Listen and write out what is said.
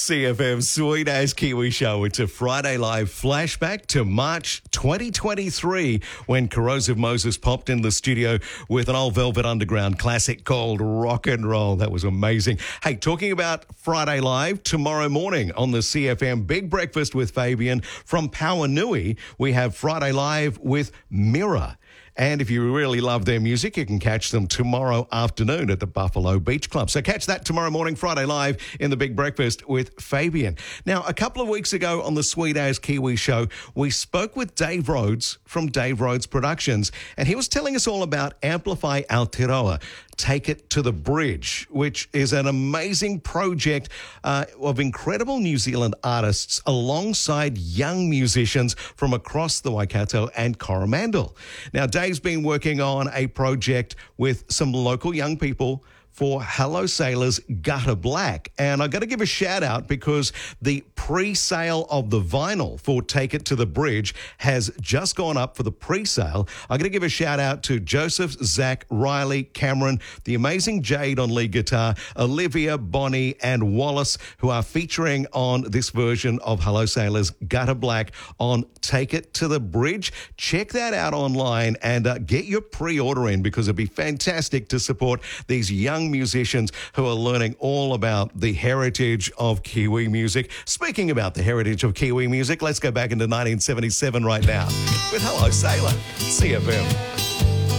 CFM Sweet As Kiwi Show. It's a Friday Live flashback to March 2023 when Corrosive Moses popped in the studio with an old Velvet Underground classic called Rock and Roll. That was amazing. Hey, talking about Friday Live, tomorrow morning on the CFM Big Breakfast with Fabian from Pauanui, we have Friday Live with Mirror. And if you really love their music, you can catch them tomorrow afternoon at the Buffalo Beach Club. So catch that tomorrow morning, Friday Live, in the Big Breakfast with Fabian. Now, a couple of weeks ago on the Sweet As Kiwi Show, we spoke with Dave Rhodes from Dave Rhodes Productions, and he was telling us all about Amplify Aotearoa, Take It to the Bridge, which is an amazing project of incredible New Zealand artists alongside young musicians from across the Waikato and Coromandel. Now, Dave's been working on a project with some local young people for Hello Sailors Gutter Black. And I've got to give a shout out because the pre-sale of the vinyl for Take It to the Bridge has just gone up for the pre-sale. I'm going to give a shout out to Joseph, Zach, Riley, Cameron, the amazing Jade on lead guitar, Olivia, Bonnie, and Wallace, who are featuring on this version of Hello Sailors Gutter Black on Take It to the Bridge. Check that out online and get your pre-order in because it'd be fantastic to support these young musicians who are learning all about the heritage of Kiwi music. Speaking about the heritage of Kiwi music, let's go back into 1977 right now with Hello Sailor, CFM.